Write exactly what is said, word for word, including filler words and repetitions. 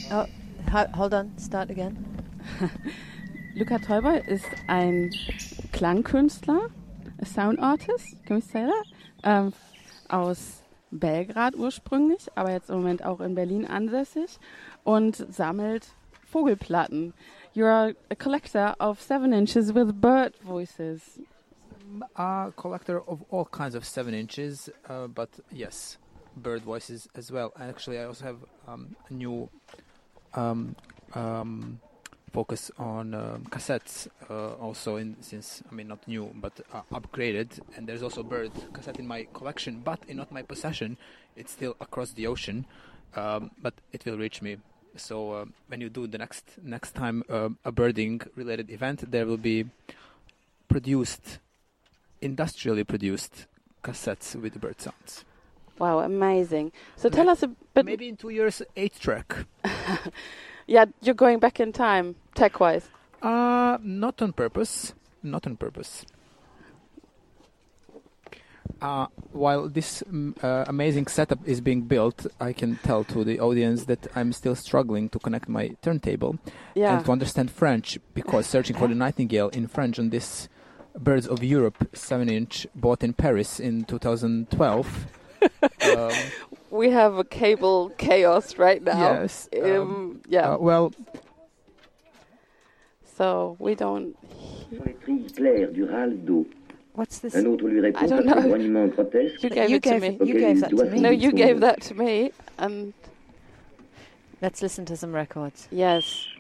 Oh, ho- hold on. Start again. Luca Teuber ist ein Klangkünstler, a sound artist, can we say that? Ähm, aus Belgrad ursprünglich, aber jetzt im Moment auch in Berlin ansässig und sammelt Vogelplatten. You're a collector of seven inches with bird voices. A collector of all kinds of seven inches, uh, but yes, bird voices as well. And actually, I also have um, a new um, um, focus on um, cassettes. Uh, also, in since I mean not new, but uh, upgraded. And there's also a bird cassette in my collection, but in not my possession. It's still across the ocean, um, but it will reach me. So uh, when you do the next next time uh, a birding related event, there will be produced. Industrially produced cassettes with bird sounds. Wow, amazing. So tell Ma- us a bit... Maybe in two years, eight track. Yeah, you're going back in time, tech-wise. Uh, not on purpose. Not on purpose. Uh, while this um, uh, amazing setup is being built, I can tell to the audience that I'm still struggling to connect my turntable yeah. and to understand French, because searching for the Nightingale in French on this Birds of Europe seven inch bought in Paris in two thousand twelve. um, we have a cable chaos right now. Yes. Um, Um, yeah. Uh, well. So we don't. What's this? I don't know. You gave you it gave, to me. You gave that to me. No, you gave that to me. And let's listen to some records. Yes.